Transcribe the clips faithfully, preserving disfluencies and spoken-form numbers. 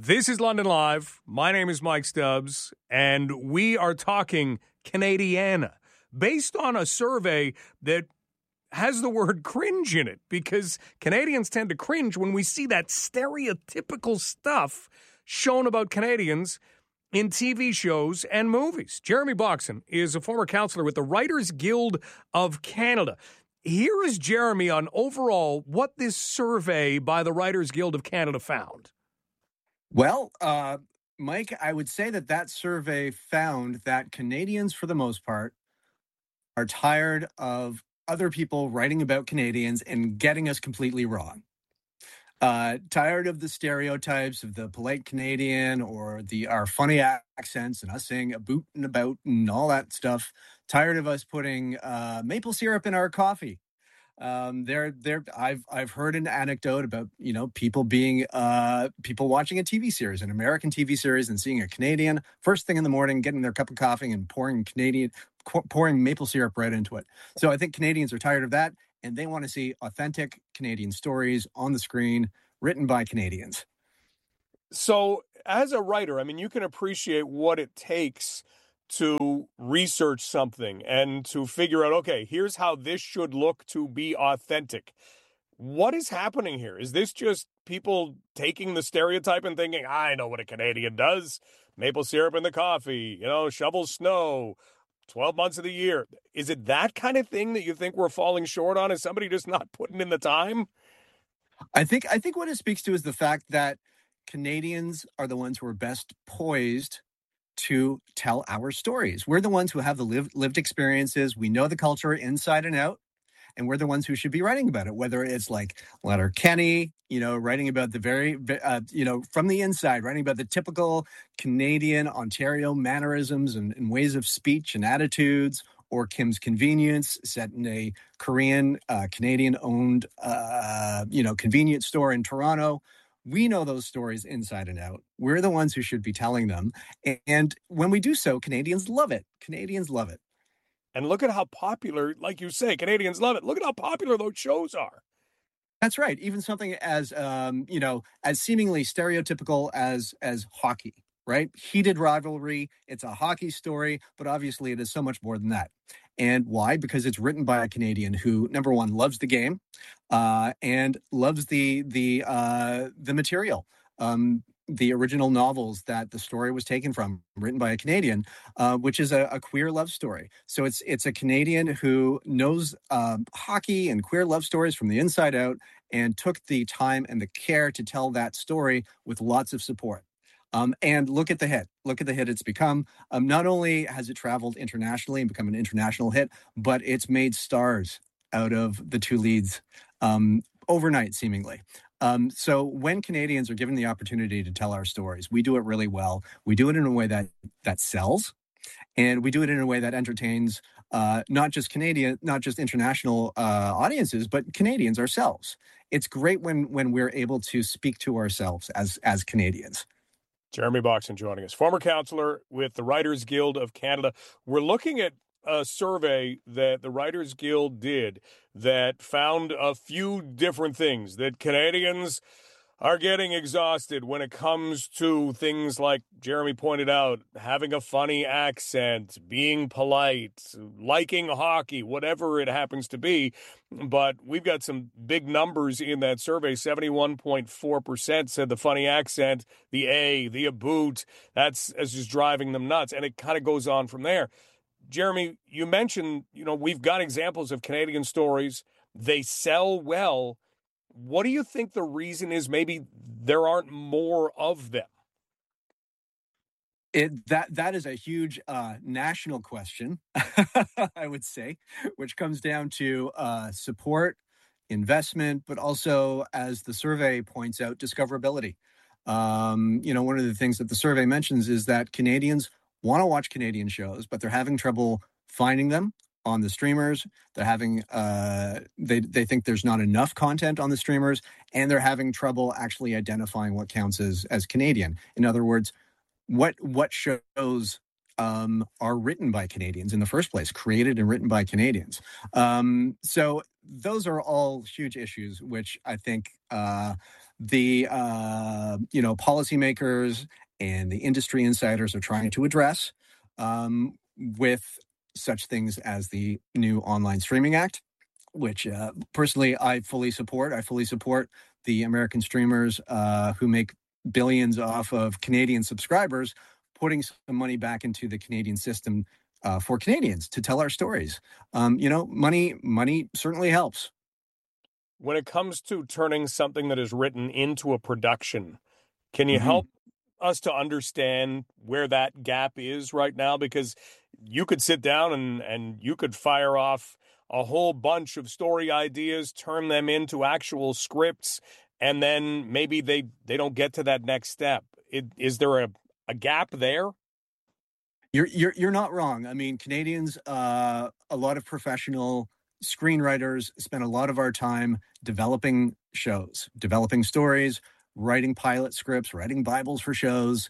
This is London Live. My name is Mike Stubbs, and we are talking Canadiana, based on a survey that has the word cringe in it, because Canadians tend to cringe when we see that stereotypical stuff shown about Canadians in T V shows and movies. Jeremy Boxon is a former counselor with the Writers Guild of Canada. Here is Jeremy on overall what this survey by the Writers Guild of Canada found. Well, uh, Mike, I would say that that survey found that Canadians, for the most part, are tired of other people writing about Canadians and getting us completely wrong. Uh, tired of the stereotypes of the polite Canadian or the our funny accents and us saying a boot and about and all that stuff. Tired of us putting uh, maple syrup in our coffee. Um, there, there. I've I've heard an anecdote about you know people being uh people watching a T V series, an American T V series, and seeing a Canadian first thing in the morning, getting their cup of coffee and pouring Canadian pouring maple syrup right into it. So I think Canadians are tired of that, and they want to see authentic Canadian stories on the screen, written by Canadians. So, as a writer, I mean, you can appreciate what it takes to research something and to figure out, okay, here's how this should look to be authentic. What is happening here? Is this just people taking the stereotype and thinking, I know what a Canadian does? Maple syrup in the coffee, you know, shovel snow, twelve months of the year. Is it that kind of thing that you think we're falling short on? Is somebody just not putting in the time? I think I think what it speaks to is the fact that Canadians are the ones who are best poised to tell our stories. We're the ones who have the lived, lived experiences. We know the culture inside and out, and we're the ones who should be writing about it, whether it's like Letterkenny, you know, writing about the very, uh, you know, from the inside, writing about the typical Canadian Ontario mannerisms and, and ways of speech and attitudes, or Kim's Convenience, set in a Korean, uh, Canadian-owned, uh, you know, convenience store in Toronto. We know those stories inside and out. We're the ones who should be telling them. And when we do so, Canadians love it. Canadians love it. And look at how popular, like you say, Canadians love it. Look at how popular those shows are. That's right. Even something as, um, you know, as seemingly stereotypical as as hockey, right? Heated rivalry. It's a hockey story, but obviously it is so much more than that. And why? Because it's written by a Canadian who, number one, loves the game, uh, and loves the the uh, the material, um, the original novels that the story was taken from, written by a Canadian, uh, which is a, a queer love story. So it's it's a Canadian who knows um, hockey and queer love stories from the inside out, and took the time and the care to tell that story with lots of support. Um, and look at the hit. Look at the hit it's become. Um, not only has it traveled internationally and become an international hit, but it's made stars out of the two leads um, overnight, seemingly. Um, so when Canadians are given the opportunity to tell our stories, we do it really well. We do it in a way that that sells, and we do it in a way that entertains uh, not just Canadian, not just international uh, audiences, but Canadians ourselves. It's great when when we're able to speak to ourselves as as Canadians. Jeremy Boxon joining us, former counselor with the Writers Guild of Canada. We're looking at a survey that the Writers Guild did that found a few different things, that Canadians are getting exhausted when it comes to things like Jeremy pointed out, having a funny accent, being polite, liking hockey, whatever it happens to be. But we've got some big numbers in that survey. seventy-one point four percent said the funny accent, the A, the aboot, that's, that's just driving them nuts. And it kind of goes on from there. Jeremy, you mentioned, you know, we've got examples of Canadian stories. They sell well. What do you think the reason is? Maybe there aren't more of them. It, that that is a huge uh, national question, I would say, which comes down to uh, support, investment, but also, as the survey points out, discoverability. Um, you know, one of the things that the survey mentions is that Canadians want to watch Canadian shows, but they're having trouble finding them on the streamers. They're having, uh, they they think there's not enough content on the streamers, and they're having trouble actually identifying what counts as as Canadian. In other words, what what shows um, are written by Canadians in the first place, created and written by Canadians. Um, so those are all huge issues, which I think uh, the uh, you know policymakers and the industry insiders are trying to address um, with such things as the new Online Streaming Act, which uh, personally I fully support. I fully support the American streamers uh, who make billions off of Canadian subscribers, putting some money back into the Canadian system uh, for Canadians to tell our stories. Um, you know, money, money certainly helps. When it comes to turning something that is written into a production, can you Mm-hmm. help us to understand where that gap is right now? Because you could sit down and, and you could fire off a whole bunch of story ideas, turn them into actual scripts, and then maybe they, they don't get to that next step. It, is there a, a gap there? You're you're you're not wrong. I mean, Canadians, uh, a lot of professional screenwriters spend a lot of our time developing shows, developing stories, writing pilot scripts, writing Bibles for shows,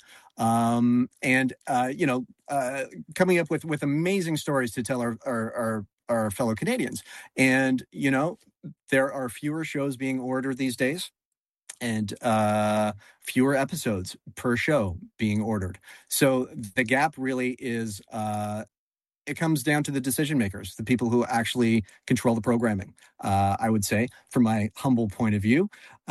um, and uh, you know, uh, coming up with with amazing stories to tell our our, our our fellow Canadians. And you know, there are fewer shows being ordered these days, and uh, fewer episodes per show being ordered. So the gap really is, uh, it comes down to the decision makers, the people who actually control the programming, uh, I would say, from my humble point of view.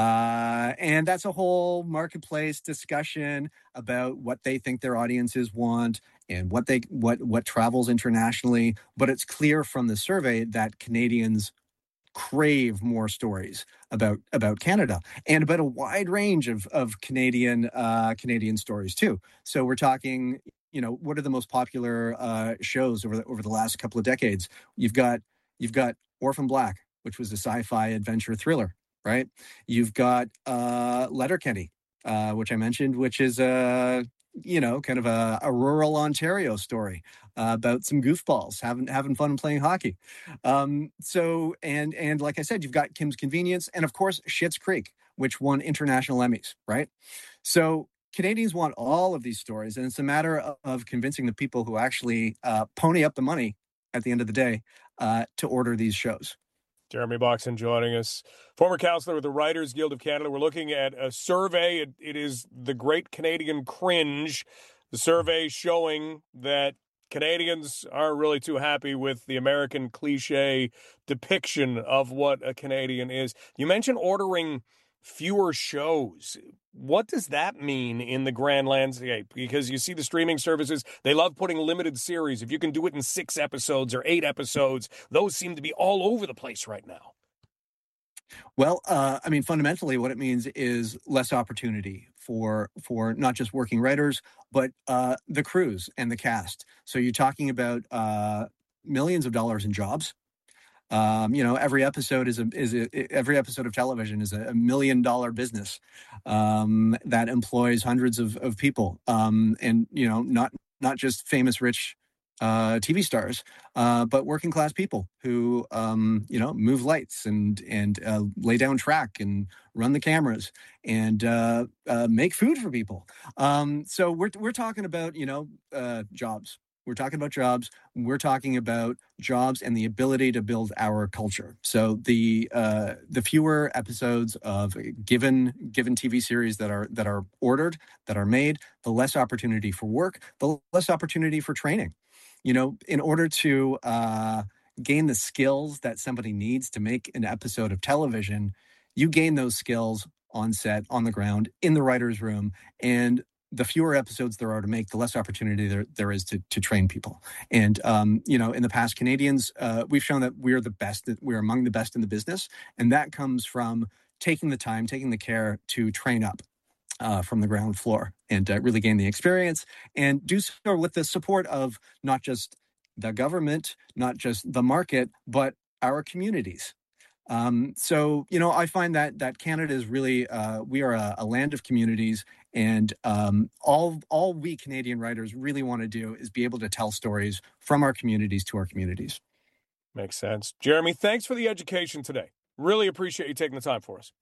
Uh, and that's a whole marketplace discussion about what they think their audiences want and what they what what travels internationally. But it's clear from the survey that Canadians crave more stories about about Canada and about a wide range of of Canadian uh, Canadian stories too. So we're talking, you know, what are the most popular uh, shows over the, over the last couple of decades? You've got you've got Orphan Black, which was a sci-fi adventure thriller, right? You've got uh, Letterkenny, uh, which I mentioned, which is a you know kind of a, a rural Ontario story uh, about some goofballs having having fun playing hockey. Um, so, and and like I said, you've got Kim's Convenience, and of course, Schitt's Creek, which won international Emmys, right? So Canadians want all of these stories, and it's a matter of, of convincing the people who actually uh, pony up the money at the end of the day uh, to order these shows. Jeremy Boxen joining us, former counselor with the Writers Guild of Canada. We're looking at a survey. It, it is the Great Canadian Cringe. The survey showing that Canadians aren't really too happy with the American cliche depiction of what a Canadian is. You mentioned ordering fewer shows. What does that mean in the grand landscape? Because you see the streaming services, they love putting limited series. If you can do it in six episodes or eight episodes, those seem to be all over the place right now. Well, uh, I mean, fundamentally, what it means is less opportunity for for not just working writers, but uh, the crews and the cast. So you're talking about uh, millions of dollars in jobs. Um, you know, every episode is a is a, every episode of television is a, a million dollar business um, that employs hundreds of of people, um, and you know, not not just famous rich uh, T V stars, uh, but working class people who um, you know move lights and and uh, lay down track and run the cameras and uh, uh, make food for people. Um, so we're we're talking about you know uh, jobs. We're talking about jobs. We're talking about jobs and the ability to build our culture. So the uh, the fewer episodes of given given T V series that are that are ordered, that are made, the less opportunity for work, the less opportunity for training. You know, in order to uh, gain the skills that somebody needs to make an episode of television, you gain those skills on set, on the ground, in the writer's room, and the fewer episodes there are to make, the less opportunity there, there is to, to train people. And, um, you know, in the past, Canadians, uh, we've shown that we're the best, that we're among the best in the business. And that comes from taking the time, taking the care to train up uh, from the ground floor and uh, really gain the experience and do so with the support of not just the government, not just the market, but our communities. Um, so, you know, I find that that Canada is really, uh, we are a, a land of communities, and um, all all we Canadian writers really want to do is be able to tell stories from our communities to our communities. Makes sense. Jeremy, thanks for the education today. Really appreciate you taking the time for us.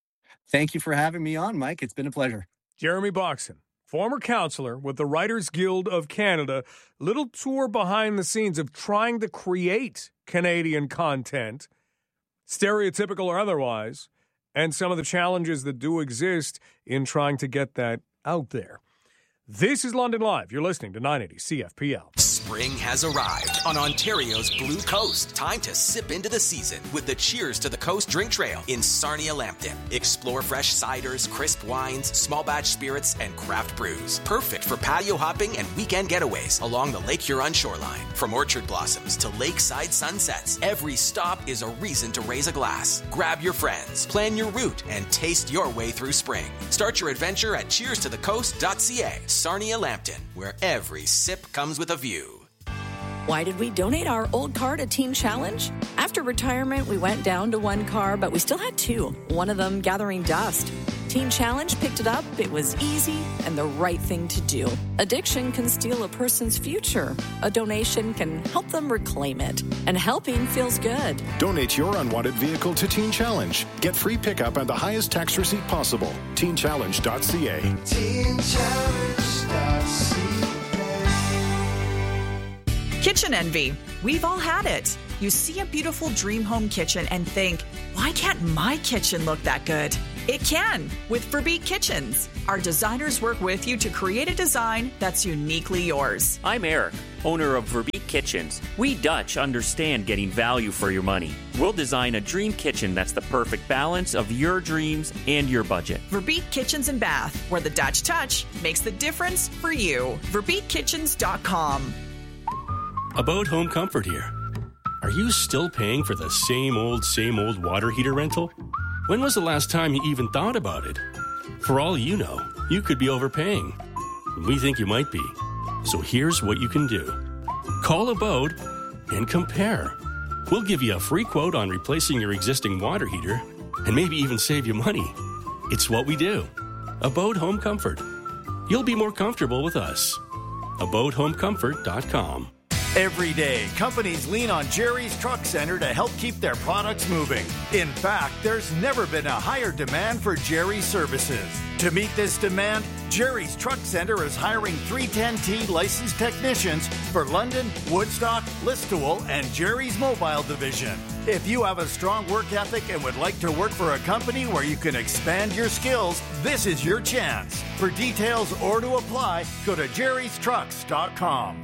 Thank you for having me on, Mike. It's been a pleasure. Jeremy Boxen, former counselor with the Writers Guild of Canada. Little tour behind the scenes of trying to create Canadian content, stereotypical or otherwise, and some of the challenges that do exist in trying to get that out there. This is London Live. You're listening to nine eighty C F P L. Spring has arrived on Ontario's Blue Coast. Time to sip into the season with the Cheers to the Coast drink trail in Sarnia-Lambton. Explore fresh ciders, crisp wines, small batch spirits, and craft brews. Perfect for patio hopping and weekend getaways along the Lake Huron shoreline. From orchard blossoms to lakeside sunsets, every stop is a reason to raise a glass. Grab your friends, plan your route, and taste your way through spring. Start your adventure at cheers to the coast dot c a. Sarnia-Lambton, where every sip comes with a view. Why did we donate our old car to Teen Challenge? After retirement, we went down to one car, but we still had two, one of them gathering dust. Teen Challenge picked it up. It was easy and the right thing to do. Addiction can steal a person's future. A donation can help them reclaim it. And helping feels good. Donate your unwanted vehicle to Teen Challenge. Get free pickup and the highest tax receipt possible. teen challenge dot c a. teen challenge dot c a. Kitchen envy. We've all had it. You see a beautiful dream home kitchen and think, why can't my kitchen look that good? It can with Verbeek Kitchens. Our designers work with you to create a design that's uniquely yours. I'm Eric, owner of Verbeek Kitchens. We Dutch understand getting value for your money. We'll design a dream kitchen that's the perfect balance of your dreams and your budget. Verbeek Kitchens and Bath, where the Dutch touch makes the difference for you. verbeek kitchens dot com. About home comfort here. Are you still paying for the same old, same old water heater rental? When was the last time you even thought about it? For all you know, you could be overpaying. We think you might be. So here's what you can do. Call Abode and compare. We'll give you a free quote on replacing your existing water heater and maybe even save you money. It's what we do. Abode Home Comfort. You'll be more comfortable with us. abode home comfort dot com. Every day, companies lean on Jerry's Truck Center to help keep their products moving. In fact, there's never been a higher demand for Jerry's services. To meet this demand, Jerry's Truck Center is hiring three ten T licensed technicians for London, Woodstock, Listowel, and Jerry's Mobile Division. If you have a strong work ethic and would like to work for a company where you can expand your skills, this is your chance. For details or to apply, go to jerrys trucks dot com.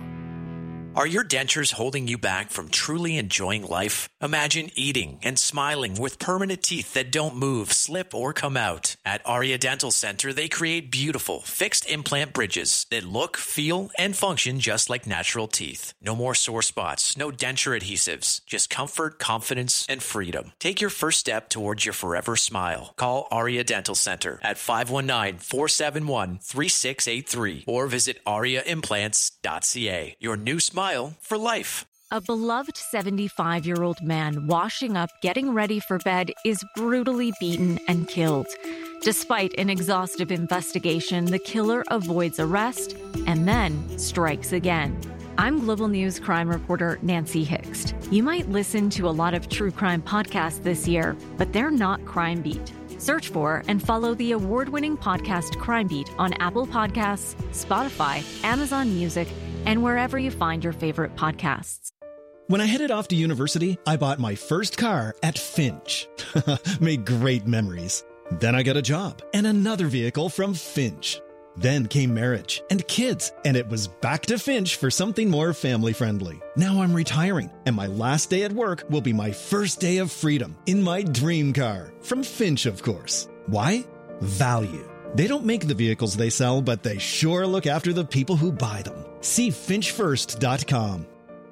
Are your dentures holding you back from truly enjoying life? Imagine eating and smiling with permanent teeth that don't move, slip, or come out. At Aria Dental Center, they create beautiful, fixed implant bridges that look, feel, and function just like natural teeth. No more sore spots, no denture adhesives, just comfort, confidence, and freedom. Take your first step towards your forever smile. Call Aria Dental Center at five one nine, four seven one, three six eight three or visit aria implants dot c a. Your new smile for life. A beloved seventy-five-year-old man washing up, getting ready for bed, is brutally beaten and killed. Despite an exhaustive investigation, the killer avoids arrest and then strikes again. I'm Global News crime reporter Nancy Hixt. You might listen to a lot of true crime podcasts this year, but they're not Crime Beat. Search for and follow the award-winning podcast Crime Beat on Apple Podcasts, Spotify, Amazon Music, and wherever you find your favorite podcasts. When I headed off to university, I bought my first car at Finch. Made great memories. Then I got a job and another vehicle from Finch. Then came marriage and kids, and it was back to Finch for something more family-friendly. Now I'm retiring, and my last day at work will be my first day of freedom in my dream car. From Finch, of course. Why? Value. They don't make the vehicles they sell, but they sure look after the people who buy them. See finch first dot com.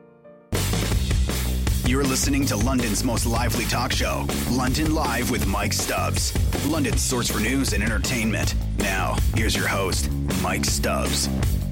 You're listening to London's most lively talk show, London Live with Mike Stubbs. London's source for news and entertainment. Now, here's your host, Mike Stubbs.